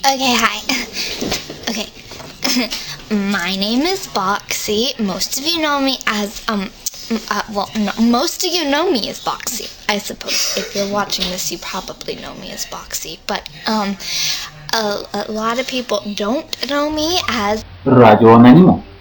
Okay, hi. Okay. My name is Boxy. Most of you know me as, most of you know me as Boxy, I suppose. If you're watching this, you probably know me as Boxy. But, a lot of people don't know me as Ragionanimo.